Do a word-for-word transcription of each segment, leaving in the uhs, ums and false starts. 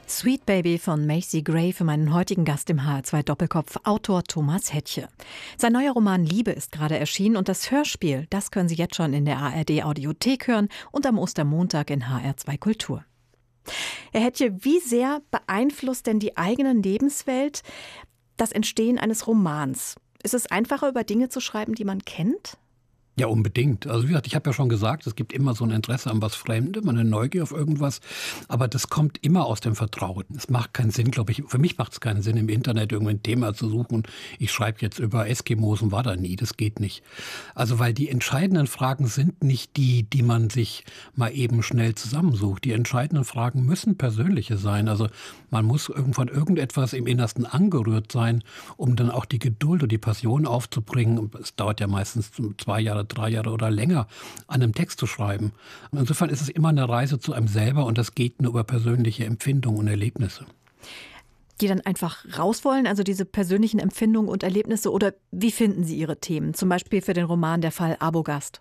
Sweet Baby von Macy Gray für meinen heutigen Gast im H R zwei Doppelkopf, Autor Thomas Hettche. Sein neuer Roman Liebe ist gerade erschienen und das Hörspiel, das können Sie jetzt schon in der A R D-Audiothek hören und am Ostermontag in H R zwei Kultur. Herr Hettche, wie sehr beeinflusst denn die eigene Lebenswelt das Entstehen eines Romans? Ist es einfacher, über Dinge zu schreiben, die man kennt? Ja, unbedingt. Also wie gesagt, ich habe ja schon gesagt, es gibt immer so ein Interesse an was Fremdem, eine Neugier auf irgendwas. Aber das kommt immer aus dem Vertrauten. Es macht keinen Sinn, glaube ich. Für mich macht es keinen Sinn, im Internet irgendein Thema zu suchen. Ich schreibe jetzt über Eskimos und war da nie. Das geht nicht. Also weil die entscheidenden Fragen sind nicht die, die man sich mal eben schnell zusammensucht. Die entscheidenden Fragen müssen persönliche sein. Also man muss von irgendetwas im Innersten angerührt sein, um dann auch die Geduld und die Passion aufzubringen. Es dauert ja meistens zwei Jahre, drei Jahre oder länger, an einem Text zu schreiben. Und insofern ist es immer eine Reise zu einem selber und das geht nur über persönliche Empfindungen und Erlebnisse. Die dann einfach raus wollen, also diese persönlichen Empfindungen und Erlebnisse, oder wie finden Sie Ihre Themen? Zum Beispiel für den Roman Der Fall Arbogast.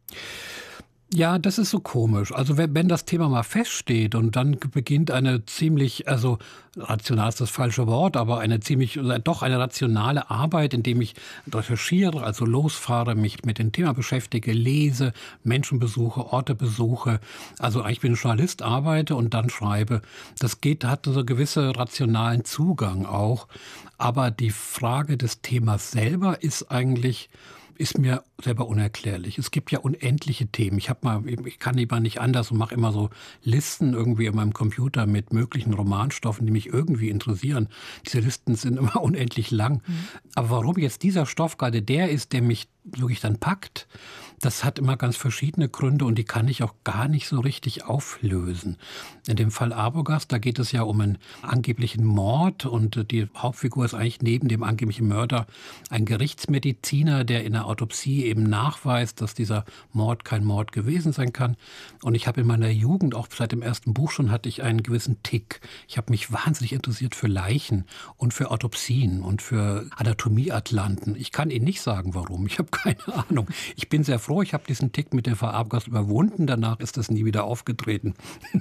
Ja, das ist so komisch. Also wenn, wenn das Thema mal feststeht und dann beginnt eine ziemlich, also rational ist das falsche Wort, aber eine ziemlich, doch eine rationale Arbeit, indem ich recherchiere, also losfahre, mich mit dem Thema beschäftige, lese, Menschen besuche, Orte besuche. Also eigentlich bin ich Journalist, arbeite und dann schreibe. Das geht, hat so einen gewissen rationalen Zugang auch. Aber die Frage des Themas selber ist eigentlich ist mir selber unerklärlich. Es gibt ja unendliche Themen. Ich habe mal, ich kann lieber nicht anders und mache immer so Listen irgendwie in meinem Computer mit möglichen Romanstoffen, die mich irgendwie interessieren. Diese Listen sind immer unendlich lang. Mhm. Aber warum jetzt dieser Stoff gerade der ist, der mich wirklich dann packt, das hat immer ganz verschiedene Gründe und die kann ich auch gar nicht so richtig auflösen. In dem Fall Arbogast, da geht es ja um einen angeblichen Mord und die Hauptfigur ist eigentlich neben dem angeblichen Mörder ein Gerichtsmediziner, der in der Autopsie eben nachweist, dass dieser Mord kein Mord gewesen sein kann. Und ich habe in meiner Jugend, auch seit dem ersten Buch schon, hatte ich einen gewissen Tick. Ich habe mich wahnsinnig interessiert für Leichen und für Autopsien und für Anatomieatlanten. Ich kann Ihnen nicht sagen, warum. Ich habe keine Ahnung. Ich bin sehr froh, ich habe diesen Tick mit der Fall Arbogast überwunden. Danach ist das nie wieder aufgetreten.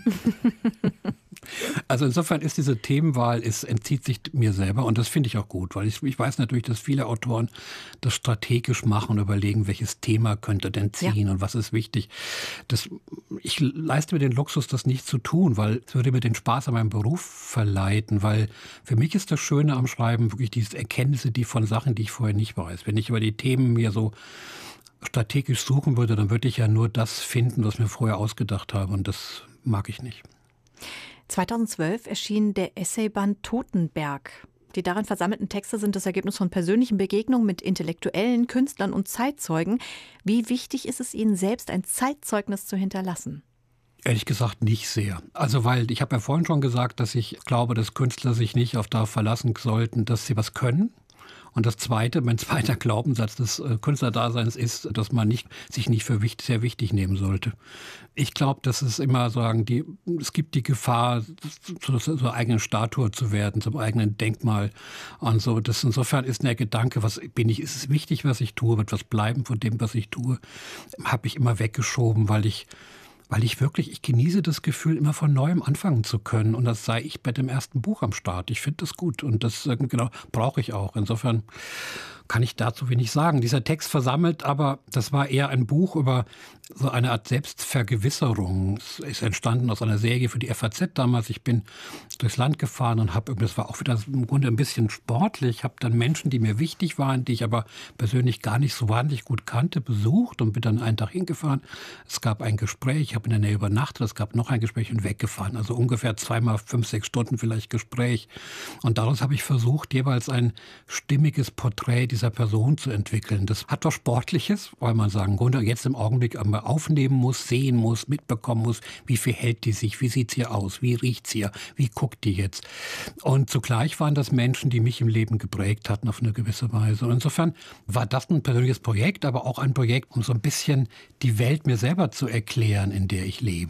Also insofern ist diese Themenwahl, es entzieht sich mir selber und das finde ich auch gut, weil ich, ich weiß natürlich, dass viele Autoren das strategisch machen und überlegen, welches Thema könnte denn ziehen ja. und was ist wichtig. Das, ich leiste mir den Luxus, das nicht zu tun, weil es würde mir den Spaß an meinem Beruf verleiten, weil für mich ist das Schöne am Schreiben wirklich diese Erkenntnisse, die von Sachen, die ich vorher nicht weiß. Wenn ich über die Themen mir so strategisch suchen würde, dann würde ich ja nur das finden, was mir vorher ausgedacht habe und das mag ich nicht. zweitausendzwölf erschien der Essayband Totenberg. Die darin versammelten Texte sind das Ergebnis von persönlichen Begegnungen mit Intellektuellen, Künstlern und Zeitzeugen. Wie wichtig ist es Ihnen selbst, ein Zeitzeugnis zu hinterlassen? Ehrlich gesagt nicht sehr. Also weil, ich habe ja vorhin schon gesagt, dass ich glaube, dass Künstler sich nicht auf darauf verlassen sollten, dass sie was können. Und das Zweite, mein zweiter Glaubenssatz des Künstlerdaseins ist, dass man nicht, sich nicht für wichtig, sehr wichtig nehmen sollte. Ich glaube, dass es immer sagen, die, es gibt die Gefahr, zu, zur eigenen Statue zu werden, zum eigenen Denkmal und so. Das insofern ist der Gedanke, was bin ich, ist es wichtig, was ich tue, wird was bleiben von dem, was ich tue, habe ich immer weggeschoben, weil ich Weil ich wirklich, ich genieße das Gefühl, immer von Neuem anfangen zu können. Und das sei ich bei dem ersten Buch am Start. Ich finde das gut und das genau brauche ich auch. Insofern kann ich dazu wenig sagen. Dieser Text versammelt, aber das war eher ein Buch über so eine Art Selbstvergewisserung. Es ist entstanden aus einer Serie für die F A Z damals. Ich bin durchs Land gefahren und habe, das war auch wieder im Grunde ein bisschen sportlich, habe dann Menschen, die mir wichtig waren, die ich aber persönlich gar nicht so wahnsinnig gut kannte, besucht und bin dann einen Tag hingefahren. Es gab ein Gespräch, ich habe in der Nähe übernachtet, es gab noch ein Gespräch und weggefahren. Also ungefähr zweimal fünf, sechs Stunden vielleicht Gespräch. Und daraus habe ich versucht, jeweils ein stimmiges Porträt dieser Person zu entwickeln. Das hat was Sportliches, weil man sagen, im Grunde jetzt im Augenblick einmal aufnehmen muss, sehen muss, mitbekommen muss, wie verhält die sich, wie sieht sie aus, wie riecht sie, wie guckt die jetzt. Und zugleich waren das Menschen, die mich im Leben geprägt hatten auf eine gewisse Weise. Und insofern war das ein persönliches Projekt, aber auch ein Projekt, um so ein bisschen die Welt mir selber zu erklären, in der ich lebe.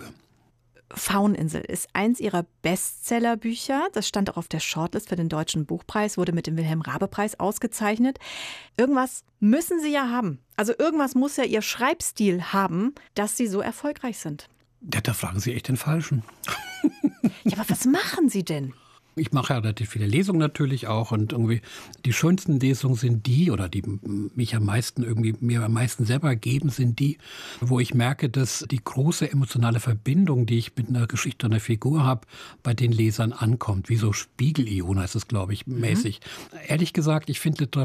Fauninsel ist eins Ihrer Bestsellerbücher. Das stand auch auf der Shortlist für den Deutschen Buchpreis, wurde mit dem Wilhelm-Raabe-Preis ausgezeichnet. Irgendwas müssen Sie ja haben. Also irgendwas muss ja Ihr Schreibstil haben, dass Sie so erfolgreich sind. Ja, da fragen Sie echt den Falschen. Ja, aber was machen Sie denn? Ich mache ja relativ viele Lesungen natürlich auch und irgendwie die schönsten Lesungen sind die, oder die mich am meisten irgendwie mir am meisten selber geben, sind die, wo ich merke, dass die große emotionale Verbindung, die ich mit einer Geschichte, einer Figur habe, bei den Lesern ankommt. Wie so Spiegel-Ion heißt es, glaube ich, mäßig. Mhm. Ehrlich gesagt, ich finde Literatur